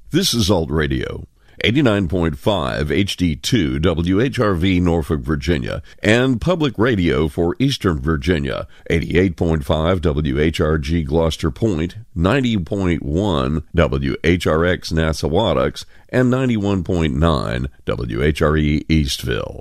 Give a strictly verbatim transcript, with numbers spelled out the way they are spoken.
This is Alt Radio, eighty-nine point five H D two W H R V Norfolk, Virginia, and Public Radio for Eastern Virginia, eighty-eight point five W H R G Gloucester Point, ninety point one W H R X Nassawadox, and ninety-one point nine W H R E Eastville.